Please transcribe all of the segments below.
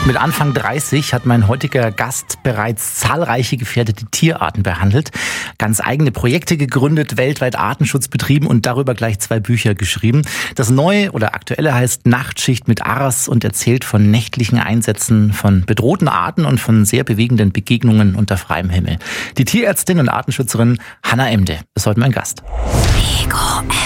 Mit Anfang 30 hat mein heutiger Gast bereits zahlreiche gefährdete Tierarten behandelt, ganz eigene Projekte gegründet, weltweit Artenschutz betrieben und darüber gleich 2 Bücher geschrieben. Das neue oder aktuelle heißt Nachtschicht mit Aras und erzählt von nächtlichen Einsätzen von bedrohten Arten und von sehr bewegenden Begegnungen unter freiem Himmel. Die Tierärztin und Artenschützerin Hannah Emde ist heute mein Gast. Ego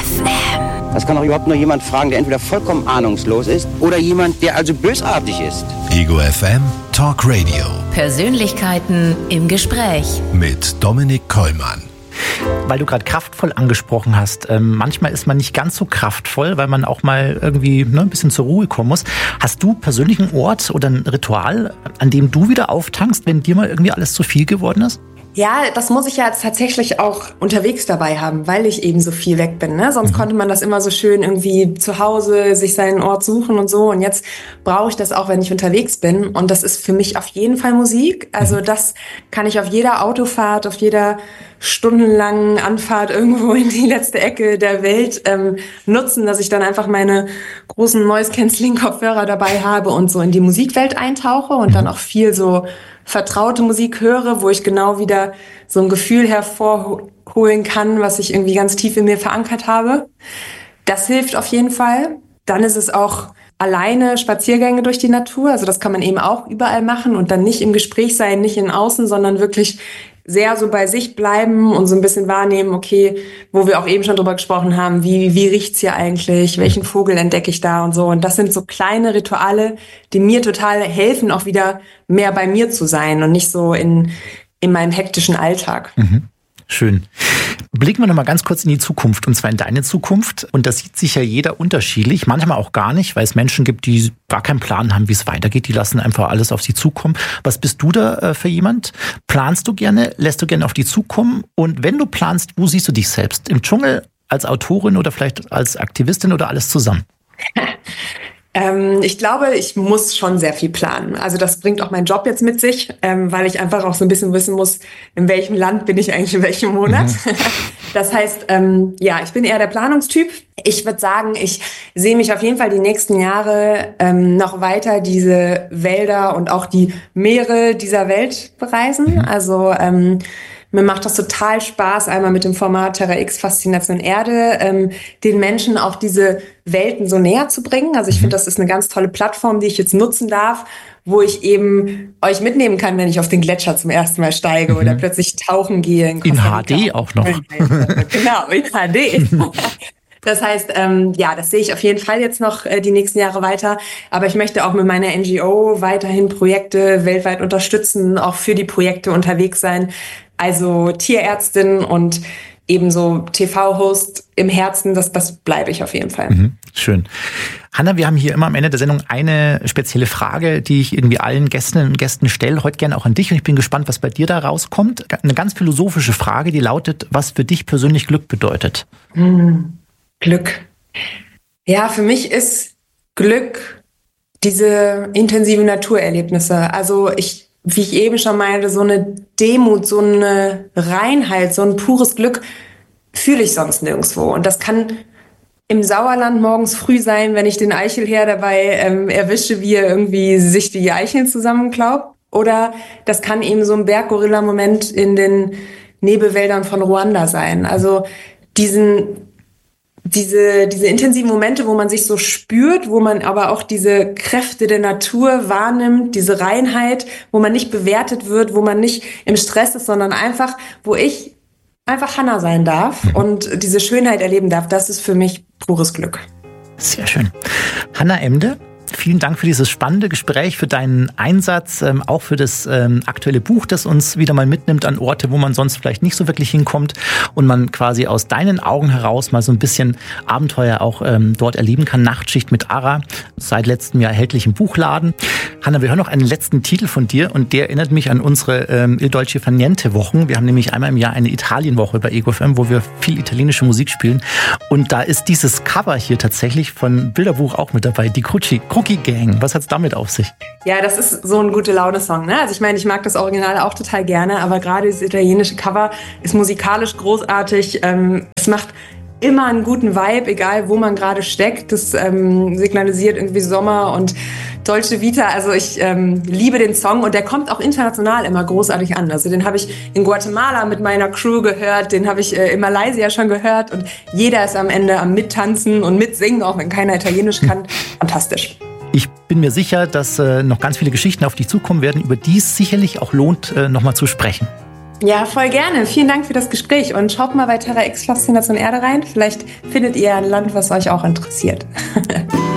FM. Das kann doch überhaupt nur jemand fragen, der entweder vollkommen ahnungslos ist oder jemand, der also bösartig ist. Ego FM Talk Radio. Persönlichkeiten im Gespräch. Mit Dominik Kollmann. Weil du gerade kraftvoll angesprochen hast, manchmal ist man nicht ganz so kraftvoll, weil man auch mal irgendwie ein bisschen zur Ruhe kommen muss. Hast du persönlich einen Ort oder ein Ritual, an dem du wieder auftankst, wenn dir mal irgendwie alles zu viel geworden ist? Ja, das muss ich ja jetzt tatsächlich auch unterwegs dabei haben, weil ich eben so viel weg bin. Ne? Sonst konnte man das immer so schön irgendwie zu Hause sich seinen Ort suchen und so. Und jetzt brauche ich das auch, wenn ich unterwegs bin. Und das ist für mich auf jeden Fall Musik. Also das kann ich auf jeder Autofahrt, auf jeder stundenlangen Anfahrt irgendwo in die letzte Ecke der Welt nutzen, dass ich dann einfach meine großen Noise-Canceling-Kopfhörer dabei habe und so in die Musikwelt eintauche und dann auch viel so vertraute Musik höre, wo ich genau wieder so ein Gefühl hervorholen kann, was ich irgendwie ganz tief in mir verankert habe. Das hilft auf jeden Fall. Dann ist es auch alleine Spaziergänge durch die Natur. Also das kann man eben auch überall machen und dann nicht im Gespräch sein, nicht in Außen, sondern wirklich sehr so bei sich bleiben und so ein bisschen wahrnehmen, okay, wo wir auch eben schon drüber gesprochen haben, wie riecht's hier eigentlich, welchen Vogel entdecke ich da und so. Und das sind so kleine Rituale, die mir total helfen, auch wieder mehr bei mir zu sein und nicht so in meinem hektischen Alltag. Schön. Blicken wir noch mal ganz kurz in die Zukunft, und zwar in deine Zukunft. Und da sieht sich ja jeder unterschiedlich, manchmal auch gar nicht, weil es Menschen gibt, die gar keinen Plan haben, wie es weitergeht. Die lassen einfach alles auf sie zukommen. Was bist du da für jemand? Planst du gerne? Lässt du gerne auf die zukommen? Und wenn du planst, wo siehst du dich selbst? Im Dschungel, als Autorin oder vielleicht als Aktivistin oder alles zusammen? Ich glaube, ich muss schon sehr viel planen. Also das bringt auch mein Job jetzt mit sich, weil ich einfach auch so ein bisschen wissen muss, in welchem Land bin ich eigentlich in welchem Monat. Das heißt, ich bin eher der Planungstyp. Ich würde sagen, ich sehe mich auf jeden Fall die nächsten Jahre noch weiter diese Wälder und auch die Meere dieser Welt bereisen. Also mir macht das total Spaß, einmal mit dem Format Terra X Faszination Erde, den Menschen auch diese Welten so näher zu bringen. Also ich finde, das ist eine ganz tolle Plattform, die ich jetzt nutzen darf, wo ich eben euch mitnehmen kann, wenn ich auf den Gletscher zum ersten Mal steige oder plötzlich tauchen gehe. In HD auch noch. Genau, in HD. Das heißt, das sehe ich auf jeden Fall jetzt noch die nächsten Jahre weiter. Aber ich möchte auch mit meiner NGO weiterhin Projekte weltweit unterstützen, auch für die Projekte unterwegs sein. Also Tierärztin und ebenso TV-Host im Herzen, das bleibe ich auf jeden Fall. Schön. Hannah, wir haben hier immer am Ende der Sendung eine spezielle Frage, die ich irgendwie allen Gästinnen und Gästen stelle, heute gerne auch an dich. Und ich bin gespannt, was bei dir da rauskommt. Eine ganz philosophische Frage, die lautet, was für dich persönlich Glück bedeutet? Glück. Ja, für mich ist Glück diese intensiven Naturerlebnisse. Also wie ich eben schon meinte, so eine Demut, so eine Reinheit, so ein pures Glück fühle ich sonst nirgendwo. Und das kann im Sauerland morgens früh sein, wenn ich den Eichelherr dabei erwische, wie er irgendwie sich die Eicheln zusammenklaubt. Oder das kann eben so ein Berggorilla-Moment in den Nebelwäldern von Ruanda sein. Also diese intensiven Momente, wo man sich so spürt, wo man aber auch diese Kräfte der Natur wahrnimmt, diese Reinheit, wo man nicht bewertet wird, wo man nicht im Stress ist, sondern einfach, wo ich einfach Hannah sein darf und diese Schönheit erleben darf, das ist für mich pures Glück. Sehr schön. Hannah Emde, vielen Dank für dieses spannende Gespräch, für deinen Einsatz, auch für das aktuelle Buch, das uns wieder mal mitnimmt an Orte, wo man sonst vielleicht nicht so wirklich hinkommt und man quasi aus deinen Augen heraus mal so ein bisschen Abenteuer auch dort erleben kann. Nachtschicht mit Ara, seit letztem Jahr erhältlich im Buchladen. Hannah, wir hören noch einen letzten Titel von dir und der erinnert mich an unsere Il Dolce Far Niente Wochen. Wir haben nämlich einmal im Jahr eine Italienwoche bei Ego FM, wo wir viel italienische Musik spielen und da ist dieses Cover hier tatsächlich von Bilderbuch auch mit dabei, die Cookie Gang. Was hat's damit auf sich? Ja, das ist so ein Gute-Laune-Song, ne? Also ich meine, ich mag das Original auch total gerne, aber gerade das italienische Cover ist musikalisch großartig. Es macht immer einen guten Vibe, egal wo man gerade steckt. Das signalisiert irgendwie Sommer und Dolce Vita. Also ich liebe den Song und der kommt auch international immer großartig an. Also den habe ich in Guatemala mit meiner Crew gehört, den habe ich in Malaysia schon gehört und jeder ist am Ende am Mittanzen und Mitsingen, auch wenn keiner Italienisch kann. Fantastisch. Ich bin mir sicher, dass noch ganz viele Geschichten auf dich zukommen werden, über die es sicherlich auch lohnt, nochmal zu sprechen. Ja, voll gerne. Vielen Dank für das Gespräch und schaut mal bei Terra X Faszination Erde rein. Vielleicht findet ihr ein Land, was euch auch interessiert.